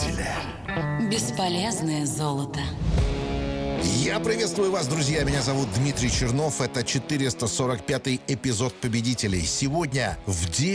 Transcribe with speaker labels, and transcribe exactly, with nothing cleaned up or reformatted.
Speaker 1: победителя.
Speaker 2: Бесполезное золото.
Speaker 1: Я приветствую вас, друзья. Меня зовут Дмитрий Чернов. Это четыреста сорок пятый эпизод «Победителей». Сегодня в